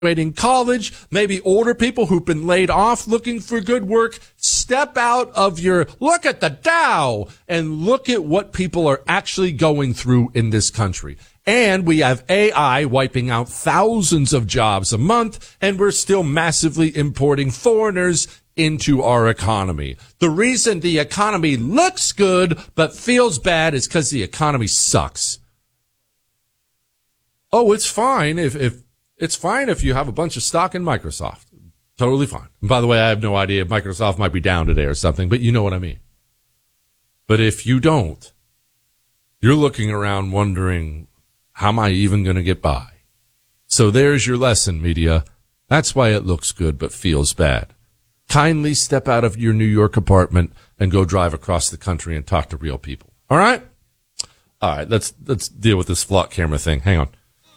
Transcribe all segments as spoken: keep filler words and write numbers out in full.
graduating college, maybe older people who've been laid off looking for good work. Step out of your, look at the Dow and look at what people are actually going through in this country. And we have A I wiping out thousands of jobs a month, and we're still massively importing foreigners into our economy. The reason the economy looks good but feels bad is because the economy sucks. Oh, it's fine if, if, it's fine if you have a bunch of stock in Microsoft. Totally fine. And by the way, I have no idea if Microsoft might be down today or something, but you know what I mean. But if you don't, you're looking around wondering, how am I even going to get by? So there's your lesson, media. That's why it looks good but feels bad. Kindly step out of your New York apartment and go drive across the country and talk to real people. All right? All right, let's let's deal with this flock camera thing. Hang on.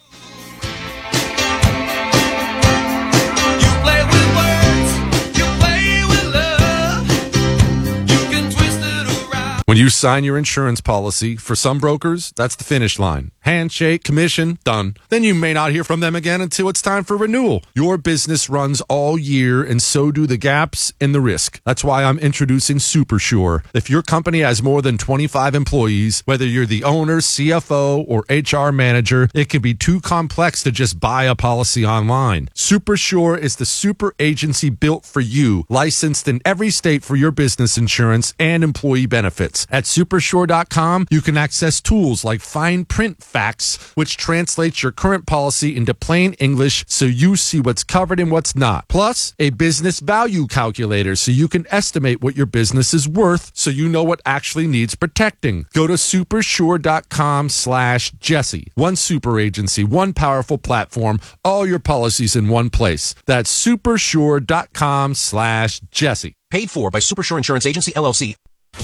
When you sign your insurance policy, for some brokers, that's the finish line. Handshake, commission, done. Then you may not hear from them again until it's time for renewal. Your business runs all year, and so do the gaps and the risk. That's why I'm introducing SuperSure. If your company has more than twenty-five employees, whether you're the owner, C F O, or H R manager, it can be too complex to just buy a policy online. SuperSure is the super agency built for you, licensed in every state for your business insurance and employee benefits. At supersure dot com, you can access tools like fine print facts, which translates your current policy into plain English so you see what's covered and what's not. Plus, a business value calculator so you can estimate what your business is worth so you know what actually needs protecting. Go to supersure dot com slash Jesse. One super agency, one powerful platform, all your policies in one place. That's supersure dot com slash Jesse. Paid for by Supersure Insurance Agency, L L C.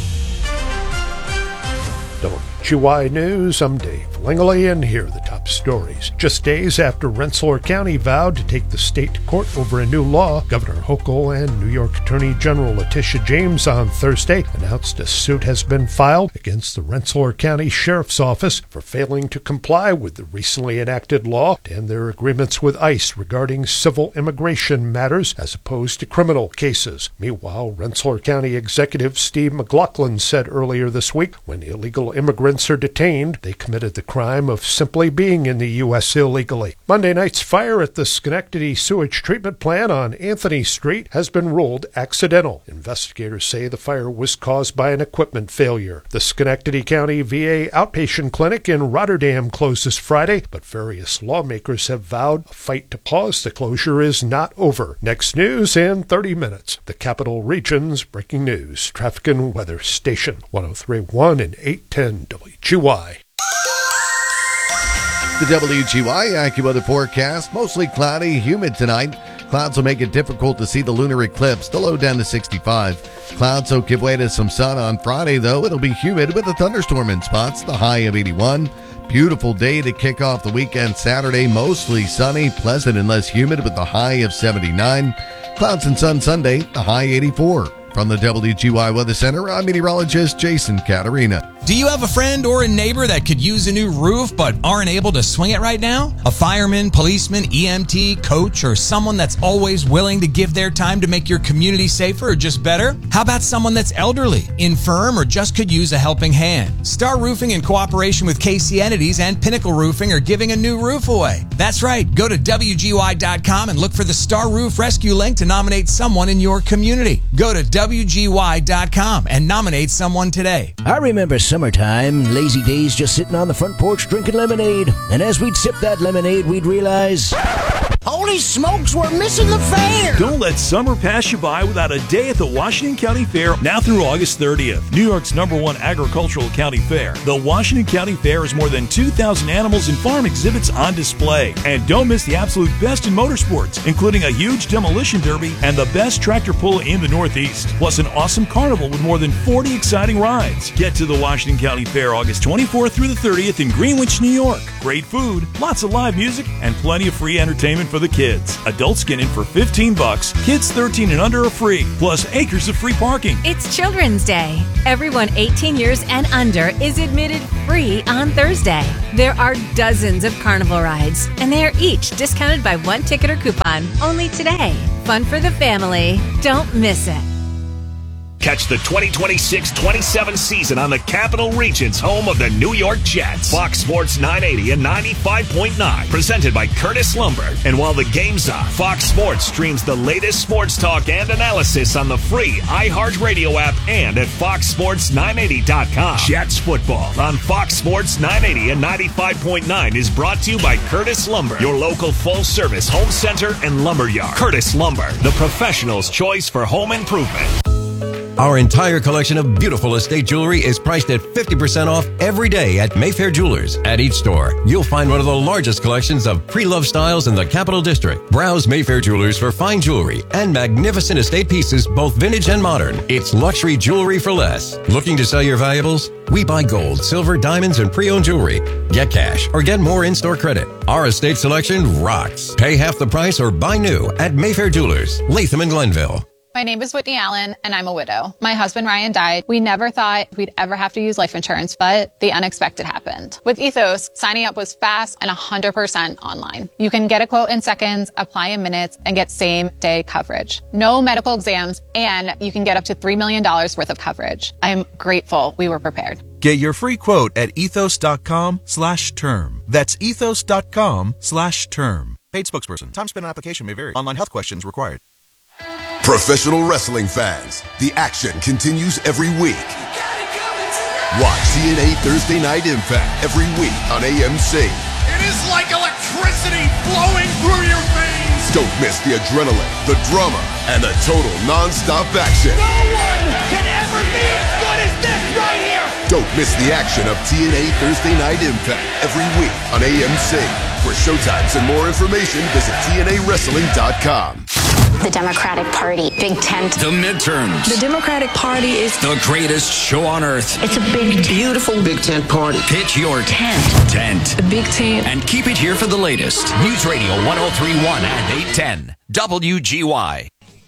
W G Y News, I'm Dave Langley, and here are the top stories. Just days after Rensselaer County vowed to take the state to court over a new law, Governor Hochul and New York Attorney General Letitia James on Thursday announced a suit has been filed against the Rensselaer County Sheriff's Office for failing to comply with the recently enacted law and their agreements with ICE regarding civil immigration matters as opposed to criminal cases. Meanwhile, Rensselaer County Executive Steve McLaughlin said earlier this week when illegal immigrants are detained, they committed the crime of simply being in the U S illegally. Monday night's fire at the Schenectady sewage treatment plant on Anthony Street has been ruled accidental. Investigators say the fire was caused by an equipment failure. The Schenectady County V A outpatient clinic in Rotterdam closes Friday, but various lawmakers have vowed a fight to pause the closure is not over. Next news in thirty minutes. The Capital Region's breaking news. Traffic and weather station one oh three point one and eight ten W G Y. The W G Y AccuWeather forecast, mostly cloudy, humid tonight. Clouds will make it difficult to see the lunar eclipse. The low down to sixty-five. Clouds will give way to some sun on Friday, though. It'll be humid with a thunderstorm in spots. The high of eighty-one. Beautiful day to kick off the weekend Saturday. Mostly sunny, pleasant and less humid with the high of seventy-nine. Clouds and sun Sunday. The high eighty-four. From the W G Y Weather Center, I'm meteorologist Jason Caterina. Do you have a friend or a neighbor that could use a new roof but aren't able to swing it right now? A fireman, policeman, E M T, coach, or someone that's always willing to give their time to make your community safer or just better? How about someone that's elderly, infirm, or just could use a helping hand? Star Roofing, in cooperation with K C Entities and Pinnacle Roofing, are giving a new roof away. That's right. Go to W G Y dot com and look for the Star Roof Rescue link to nominate someone in your community. Go to W G Y dot com and nominate someone today. I remember summertime, lazy days just sitting on the front porch drinking lemonade. And as we'd sip that lemonade, we'd realize, holy smokes, we're missing the fair! Don't let summer pass you by without a day at the Washington County Fair now through August thirtieth. New York's number one agricultural county fair. The Washington County Fair has more than two thousand animals and farm exhibits on display. And don't miss the absolute best in motorsports, including a huge demolition derby and the best tractor pull in the Northeast. Plus an awesome carnival with more than forty exciting rides. Get to the Washington County Fair August twenty-fourth through the thirtieth in Greenwich, New York. Great food, lots of live music, and plenty of free entertainment for the kids. Adults get in for fifteen bucks. Kids thirteen and under are free, plus acres of free parking. It's Children's Day. Everyone eighteen years and under is admitted free on Thursday. There are dozens of carnival rides, and they are each discounted by one ticket or coupon. Only today. Fun for the family. Don't miss it. Catch the twenty twenty-six twenty-seven season on the Capital Region's home of the New York Jets. Fox Sports nine eighty and ninety-five point nine, presented by Curtis Lumber. And while the game's on, Fox Sports streams the latest sports talk and analysis on the free iHeartRadio app and at fox sports nine eighty dot com. Jets football on Fox Sports nine eighty and ninety-five point nine is brought to you by Curtis Lumber, your local full-service home center and lumberyard. Curtis Lumber, the professional's choice for home improvement. Our entire collection of beautiful estate jewelry is priced at fifty percent off every day at Mayfair Jewelers. At each store, you'll find one of the largest collections of pre-loved styles in the Capital District. Browse Mayfair Jewelers for fine jewelry and magnificent estate pieces, both vintage and modern. It's luxury jewelry for less. Looking to sell your valuables? We buy gold, silver, diamonds, and pre-owned jewelry. Get cash or get more in-store credit. Our estate selection rocks. Pay half the price or buy new at Mayfair Jewelers, Latham and Glenville. My name is Whitney Allen, and I'm a widow. My husband, Ryan, died. We never thought we'd ever have to use life insurance, but the unexpected happened. With Ethos, signing up was fast and one hundred percent online. You can get a quote in seconds, apply in minutes, and get same-day coverage. No medical exams, and you can get up to three million dollars worth of coverage. I'm grateful we were prepared. Get your free quote at ethos.com slash term. That's ethos.com slash term. Paid spokesperson. Time spent on application may vary. Online health questions required. Professional wrestling fans, the action continues every week. Watch T N A Thursday Night Impact every week on A M C. It is like electricity flowing through your veins. Don't miss the adrenaline, the drama, and the total non-stop action. No one can ever be as good as this right here. Don't miss the action of T N A Thursday Night Impact every week on A M C. For showtimes and more information, visit T N A wrestling dot com. The Democratic Party, Big Tent. The midterms. The Democratic Party is the greatest show on earth. It's a big, beautiful Big Tent party. Pitch your tent. Tent. The Big Tent. And keep it here for the latest. News Radio one oh three point one and eight ten. W G Y.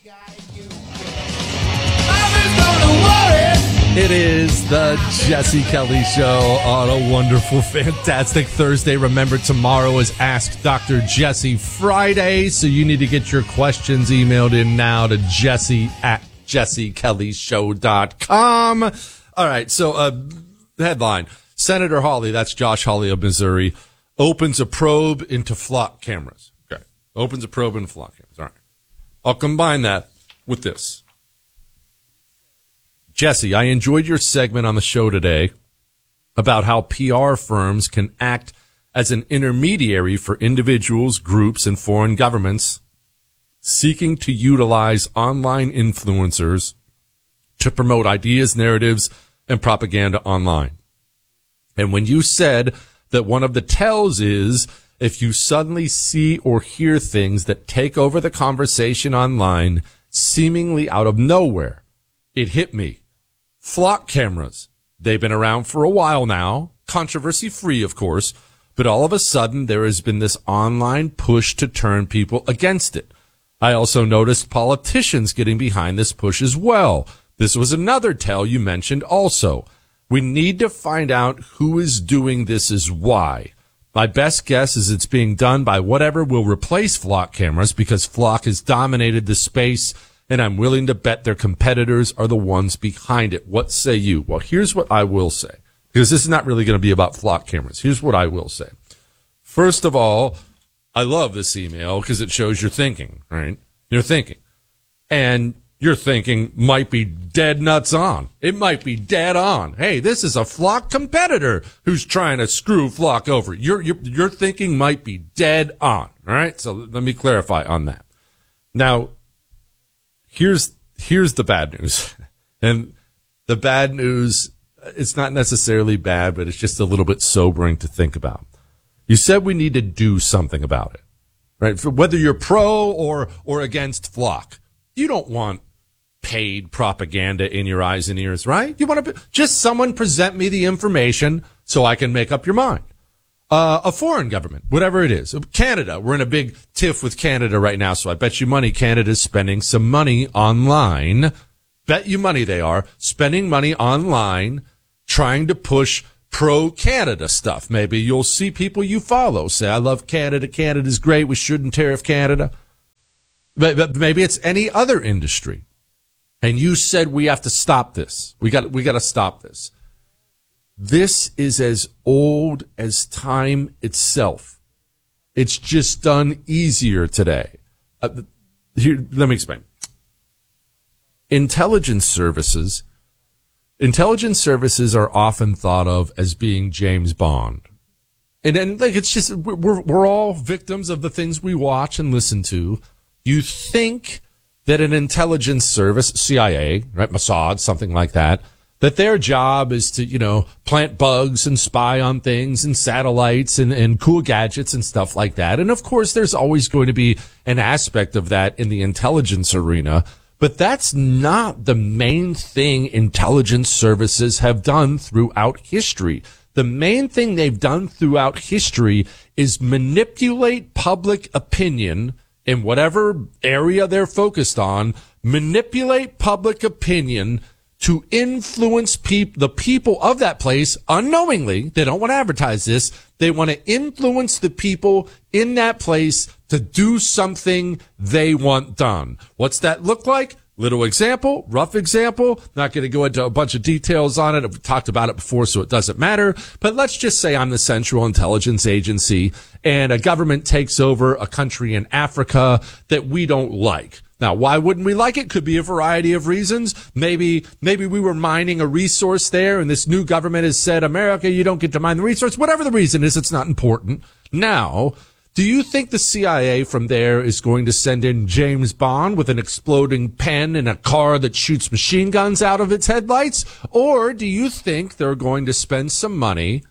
It is the Jesse Kelly Show on a wonderful, fantastic Thursday. Remember, tomorrow is Ask Doctor Jesse Friday, so you need to get your questions emailed in now to Jesse at jesse kelly show dot com. All right, so uh, headline. Senator Hawley, that's Josh Hawley of Missouri, opens a probe into flock cameras. Okay, opens a probe into flock cameras. All right, I'll combine that with this. Jesse, I enjoyed your segment on the show today about how P R firms can act as an intermediary for individuals, groups, and foreign governments seeking to utilize online influencers to promote ideas, narratives, and propaganda online. And when you said that one of the tells is if you suddenly see or hear things that take over the conversation online, seemingly out of nowhere, it hit me. Flock cameras. They've been around for a while now, controversy-free, of course, but all of a sudden there has been this online push to turn people against it. I also noticed politicians getting behind this push as well. This was another tell you mentioned also. We need to find out who is doing this as why. My best guess is it's being done by whatever will replace flock cameras because flock has dominated the space, and I'm willing to bet their competitors are the ones behind it. What say you? Well, here's what I will say, because this is not really going to be about flock cameras. Here's what I will say. First of all, I love this email because it shows you're thinking, right? You're thinking. And your thinking might be dead nuts on. It might be dead on. Hey, this is a flock competitor who's trying to screw flock over. Your, your, your thinking might be dead on. All right. So let me clarify on that. Now, here's, here's the bad news. And the bad news, it's not necessarily bad, but it's just a little bit sobering to think about. You said we need to do something about it, right? For whether you're pro or, or against flock, you don't want paid propaganda in your eyes and ears, right? You want to be, just someone present me the information so I can make up your mind. Uh, a foreign government, whatever it is. Canada, we're in a big tiff with Canada right now, so I bet you money Canada's spending some money online. Bet you money they are spending money online trying to push pro-Canada stuff. Maybe you'll see people you follow say, I love Canada, Canada's great, we shouldn't tariff Canada. But, but maybe it's any other industry. And you said we have to stop this. We got, we got to stop this. This is as old as time itself. It's just done easier today. Uh, here, let me explain. Intelligence services, intelligence services are often thought of as being James Bond. And then, like, it's just, we're, we're all victims of the things we watch and listen to. You think that an intelligence service, C I A, right, Mossad, something like that, that their job is to, you know, plant bugs and spy on things and satellites and, and cool gadgets and stuff like that. And of course, there's always going to be an aspect of that in the intelligence arena. But that's not the main thing intelligence services have done throughout history. The main thing they've done throughout history is manipulate public opinion in whatever area they're focused on, manipulate public opinion to influence peop- the people of that place unknowingly. They don't want to advertise this. They want to influence the people in that place to do something they want done. What's that look like? Little example, rough example. Not going to go into a bunch of details on it. I've talked about it before, so it doesn't matter. But let's just say I'm the Central Intelligence Agency and a government takes over a country in Africa that we don't like. Now, why wouldn't we like it? Could be a variety of reasons. Maybe, maybe we were mining a resource there and this new government has said, America, you don't get to mine the resource. Whatever the reason is, it's not important. Now, do you think the C I A from there is going to send in James Bond with an exploding pen in a car that shoots machine guns out of its headlights? Or do you think they're going to spend some money,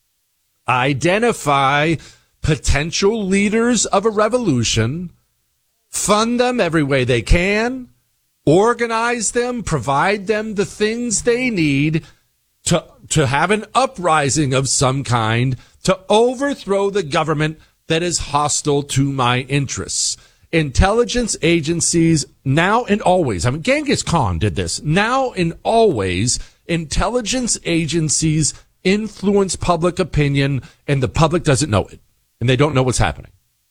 identify potential leaders of a revolution, fund them every way they can, organize them, provide them the things they need to, to have an uprising of some kind to overthrow the government that is hostile to my interests? Intelligence agencies now and always, I mean, Genghis Khan did this. Now and always, intelligence agencies influence public opinion and the public doesn't know it. And they don't know what's happening.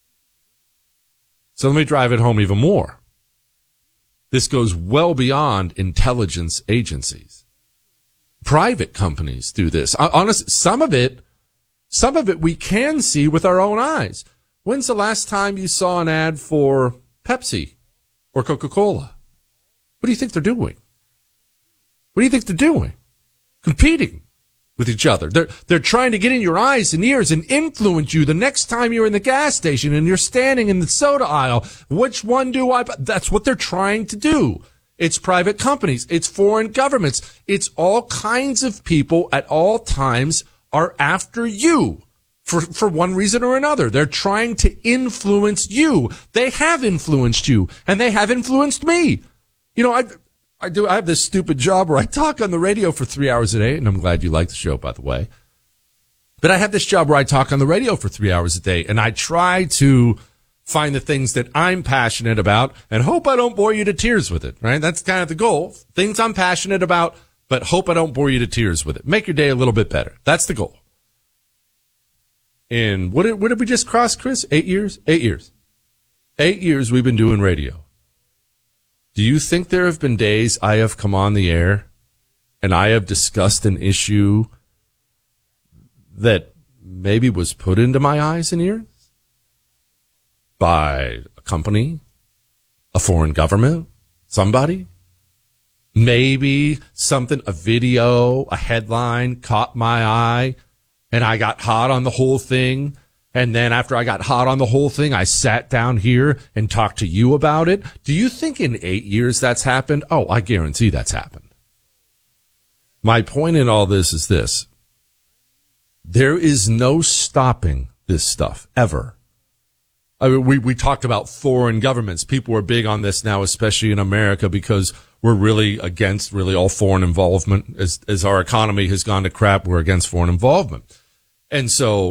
So let me drive it home even more. This goes well beyond intelligence agencies. Private companies do this. Honestly, some of it Some of it we can see with our own eyes. When's the last time you saw an ad for Pepsi or Coca-Cola? What do you think they're doing? What do you think they're doing? Competing with each other. They're, they're trying to get in your eyes and ears and influence you the next time you're in the gas station and you're standing in the soda aisle. Which one do I buy? That's what they're trying to do. It's private companies. It's foreign governments. It's all kinds of people at all times are after you for, for one reason or another. They're trying to influence you. They have influenced you and they have influenced me. You know, I, I do, I have this stupid job where I talk on the radio for three hours a day, and I'm glad you like the show, by the way. But I have this job where I talk on the radio for three hours a day, and I try to find the things that I'm passionate about and hope I don't bore you to tears with it, right? That's kind of the goal. Things I'm passionate about, but hope I don't bore you to tears with it. Make your day a little bit better. That's the goal. And what did, what did we just cross, Chris? Eight years? Eight years. Eight years we've been doing radio. Do you think there have been days I have come on the air and I have discussed an issue that maybe was put into my eyes and ears by a company, a foreign government, somebody? Maybe something, a video, a headline caught my eye and I got hot on the whole thing. And then after I got hot on the whole thing, I sat down here and talked to you about it. Do you think in eight years that's happened? Oh, I guarantee that's happened. My point in all this is this. There is no stopping this stuff, ever. I mean, we, we talked about foreign governments. People are big on this now, especially in America, because we're really against really all foreign involvement. As, as our economy has gone to crap, we're against foreign involvement. And so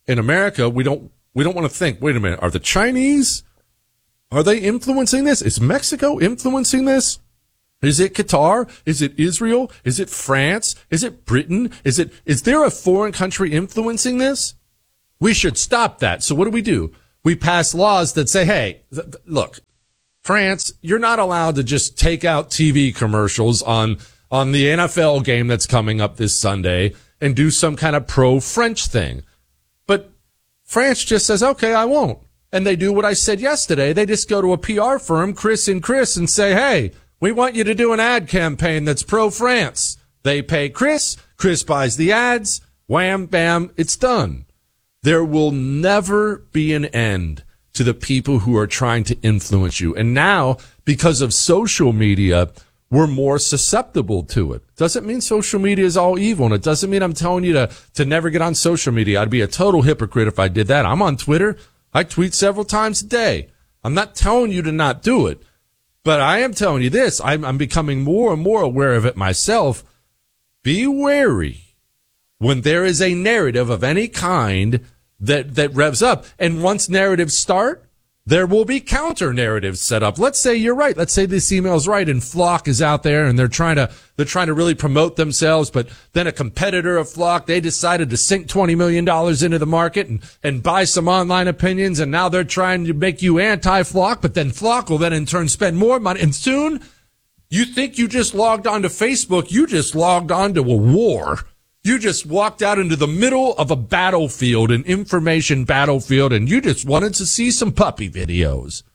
in America, we don't we don't want to think, wait a minute, are the Chinese, are they influencing this? Is Mexico influencing this? Is it Qatar? Is it Israel? Is it France? Is it Britain? Is it is there a foreign country influencing this? We should stop that. So what do we do? We pass laws that say, hey, th- th- look, France, you're not allowed to just take out T V commercials on on the N F L game that's coming up this Sunday and do some kind of pro-French thing. But France just says, okay, I won't. And they do what I said yesterday. They just go to a P R firm, Chris and Chris, and say, hey, we want you to do an ad campaign that's pro-France. They pay Chris. Chris buys the ads. Wham, bam, it's done. There will never be an end to the people who are trying to influence you. And now, because of social media, we're more susceptible to it. Doesn't mean social media is all evil, and it doesn't mean I'm telling you to, to never get on social media. I'd be a total hypocrite if I did that. I'm on Twitter. I tweet several times a day. I'm not telling you to not do it, but I am telling you this. I'm, I'm becoming more and more aware of it myself. Be wary when there is a narrative of any kind that, that revs up. And once narratives start, there will be counter narratives set up. Let's say you're right. Let's say this email is right and Flock is out there and they're trying to, they're trying to really promote themselves. But then a competitor of Flock, they decided to sink twenty million dollars into the market and, and buy some online opinions. And now they're trying to make you anti-Flock, but then Flock will then in turn spend more money. And soon you think you just logged onto Facebook. You just logged onto a war. You just walked out into the middle of a battlefield, an information battlefield, and you just wanted to see some puppy videos.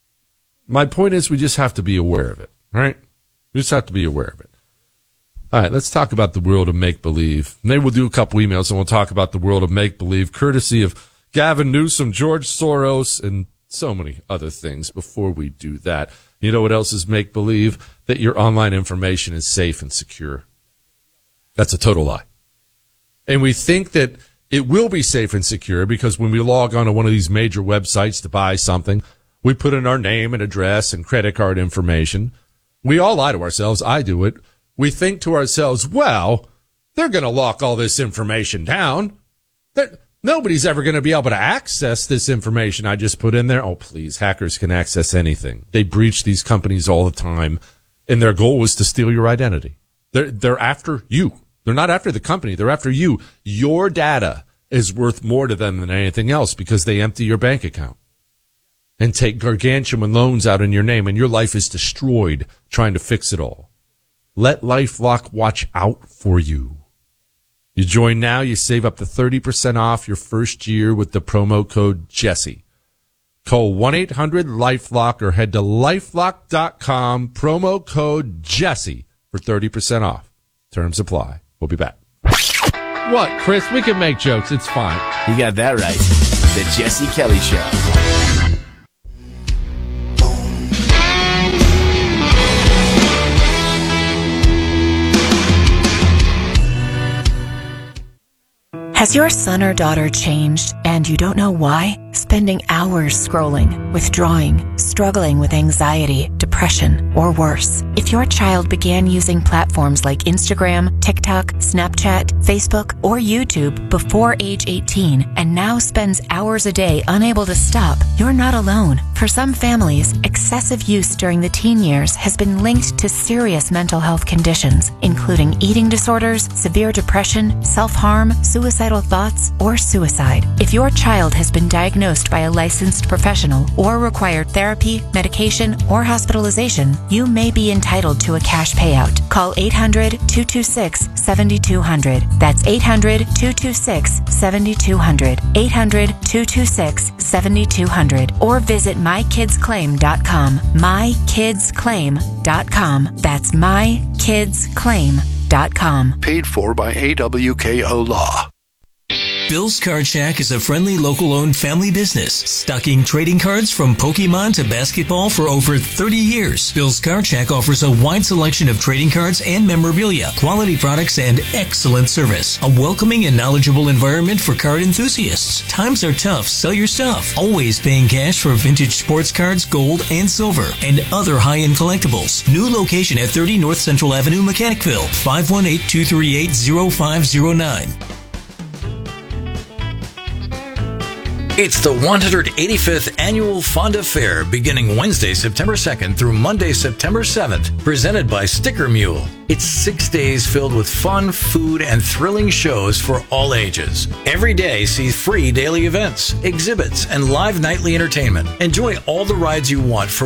My point is we just have to be aware of it, right? We just have to be aware of it. All right, let's talk about the world of make-believe. Maybe we'll do a couple emails and we'll talk about the world of make-believe, courtesy of Gavin Newsom, George Soros, and so many other things. Before we do that, you know what else is make-believe? That your online information is safe and secure. That's a total lie. And we think that it will be safe and secure because when we log on to one of these major websites to buy something, we put in our name and address and credit card information. We all lie to ourselves. I do it. We think to ourselves, well, they're going to lock all this information down. They're, nobody's ever going to be able to access this information I just put in there. Oh, please, hackers can access anything. They breach these companies all the time, and their goal is to steal your identity. They're, they're after you. They're not after the company. They're after you. Your data is worth more to them than anything else because they empty your bank account and take gargantuan loans out in your name, and your life is destroyed trying to fix it all. Let LifeLock watch out for you. You join now, you save up to thirty percent off your first year with the promo code Jesse. Call one eight hundred LifeLock or head to lifelock dot com, promo code Jesse for thirty percent off. Terms apply. We'll be back. What, Chris? We can make jokes. It's fine. You got that right. The Jesse Kelly Show. Has your son or daughter changed and you don't know why? Spending hours scrolling, withdrawing, struggling with anxiety, depression, or worse. If your child began using platforms like Instagram, TikTok, Snapchat, Facebook, or YouTube before age eighteen and now spends hours a day unable to stop, you're not alone. For some families, excessive use during the teen years has been linked to serious mental health conditions, including eating disorders, severe depression, self-harm, suicidal thoughts, or suicide. If your child has been diagnosed by a licensed professional or required therapy, medication, or hospitalization, you may be entitled to a cash payout. Call eight hundred, two two six, seven two zero zero. That's eight hundred, two two six, seven two zero zero. eight hundred, two two six, seven two zero zero. Or visit my kids claim dot com. my kids claim dot com. That's my kids claim dot com. Paid for by A W K O Law. Bill's Card Shack is a friendly, local-owned family business, stocking trading cards from Pokemon to basketball for over thirty years. Bill's Card Shack offers a wide selection of trading cards and memorabilia, quality products, and excellent service. A welcoming and knowledgeable environment for card enthusiasts. Times are tough, sell your stuff. Always paying cash for vintage sports cards, gold, and silver, and other high-end collectibles. New location at thirty North Central Avenue, Mechanicville, five one eight, two three eight, zero five zero nine. It's the one hundred eighty-fifth Annual Fonda Fair beginning Wednesday, September second through Monday, September seventh, presented by Sticker Mule. It's six days filled with fun, food, and thrilling shows for all ages. Every day sees free daily events, exhibits, and live nightly entertainment. Enjoy all the rides you want for